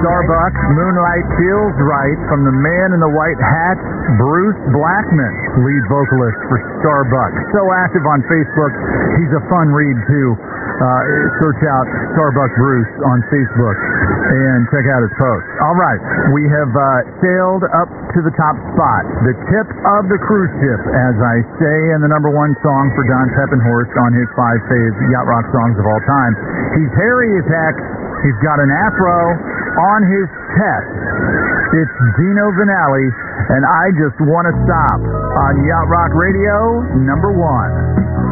Starbuck, Moonlight Feels Right from the man in the white hat, Bruce Blackman, lead vocalist for Starbuck. So active on Facebook. He's a fun read, too. Search out Starbuck Bruce on Facebook and check out his posts. All right, we have sailed up to the top spot, the tip of the cruise ship, as I say, and the number one song for Don Peppenhorst on his 5 faves yacht rock songs of all time. He's hairy as heck. He's got an afro on his chest. It's Dino Vanelli, and I Just Want to Stop on Yacht Rock Radio, number 1.